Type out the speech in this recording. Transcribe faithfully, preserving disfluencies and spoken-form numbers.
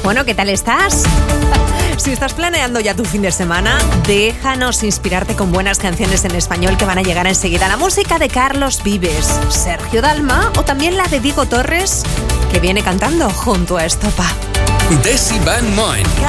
Bueno, ¿qué tal estás? Si estás planeando ya tu fin de semana, déjanos inspirarte con buenas canciones en español que van a llegar enseguida. La música de Carlos Vives, Sergio Dalma o también la de Diego Torres, que viene cantando junto a Estopa. Desi Van Moen.